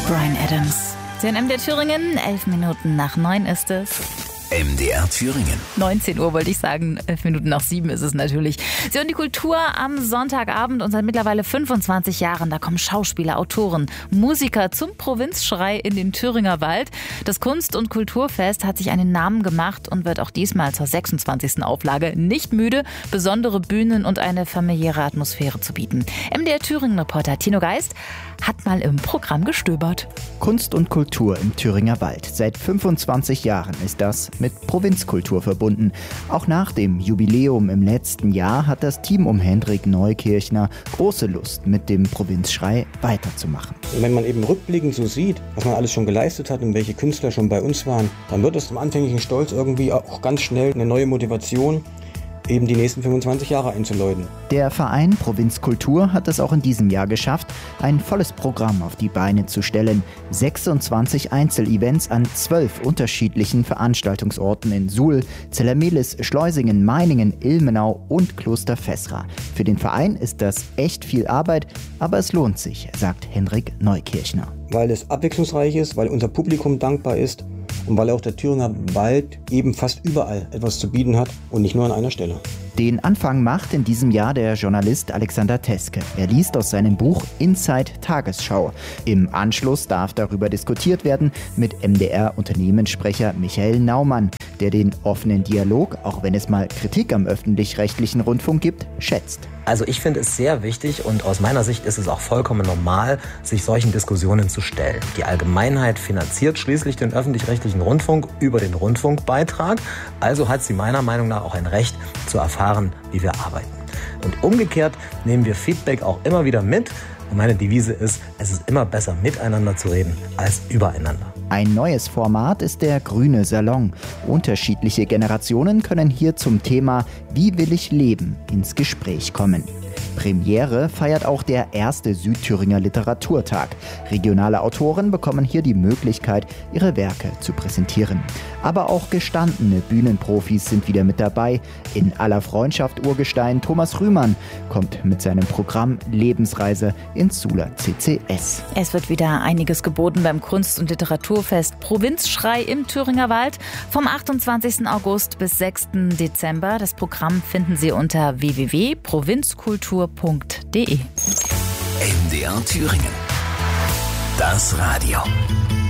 Bryan Adams. Sie in MDR Thüringen, 11 Minuten nach 9 ist es. MDR Thüringen. 19 Uhr wollte ich sagen, 11 Minuten nach 7 ist es natürlich. Sie hören die Kultur am Sonntagabend und seit mittlerweile 25 Jahren, da kommen Schauspieler, Autoren, Musiker zum Provinzschrei in den Thüringer Wald. Das Kunst- und Kulturfest hat sich einen Namen gemacht und wird auch diesmal zur 26. Auflage nicht müde, besondere Bühnen und eine familiäre Atmosphäre zu bieten. MDR Thüringen-Reporter Tino Geist hat mal im Programm gestöbert. Kunst und Kultur im Thüringer Wald. Seit 25 Jahren ist das mit Provinzkultur verbunden. Auch nach dem Jubiläum im letzten Jahr hat das Team um Hendrik Neukirchner große Lust, mit dem Provinzschrei weiterzumachen. Und wenn man eben rückblickend so sieht, was man alles schon geleistet hat und welche Künstler schon bei uns waren, dann wird es zum anfänglichen Stolz irgendwie auch ganz schnell eine neue Motivation, eben die nächsten 25 Jahre einzuläuten. Der Verein Provinzkultur hat es auch in diesem Jahr geschafft, ein volles Programm auf die Beine zu stellen. 26 Einzelevents an 12 unterschiedlichen Veranstaltungsorten in Suhl, Zellermehlis, Schleusingen, Meiningen, Ilmenau und Kloster Fessra. Für den Verein ist das echt viel Arbeit, aber es lohnt sich, sagt Hendrik Neukirchner. Weil es abwechslungsreich ist, weil unser Publikum dankbar ist und weil auch der Thüringer Wald eben fast überall etwas zu bieten hat und nicht nur an einer Stelle. Den Anfang macht in diesem Jahr der Journalist Alexander Teske. Er liest aus seinem Buch Inside Tagesschau. Im Anschluss darf darüber diskutiert werden mit MDR-Unternehmenssprecher Michael Naumann, der den offenen Dialog, auch wenn es mal Kritik am öffentlich-rechtlichen Rundfunk gibt, schätzt. Also ich finde es sehr wichtig und aus meiner Sicht ist es auch vollkommen normal, sich solchen Diskussionen zu stellen. Die Allgemeinheit finanziert schließlich den öffentlich-rechtlichen Rundfunk über den Rundfunkbeitrag. Also hat sie meiner Meinung nach auch ein Recht zu erfahren, wie wir arbeiten. Und umgekehrt nehmen wir Feedback auch immer wieder mit. Und meine Devise ist, es ist immer besser miteinander zu reden als übereinander. Ein neues Format ist der Grüne Salon. Unterschiedliche Generationen können hier zum Thema Wie will ich leben ins Gespräch kommen. Premiere feiert auch der erste Südthüringer Literaturtag. Regionale Autoren bekommen hier die Möglichkeit, ihre Werke zu präsentieren. Aber auch gestandene Bühnenprofis sind wieder mit dabei. In aller Freundschaft Urgestein Thomas Rühmann kommt mit seinem Programm Lebensreise ins Suhler CCS. Es wird wieder einiges geboten beim Kunst- und Literaturfest Provinzschrei im Thüringer Wald vom 28. August bis 6. Dezember. Das Programm finden Sie unter www.provinzkultur.de. MDR Thüringen. Das Radio.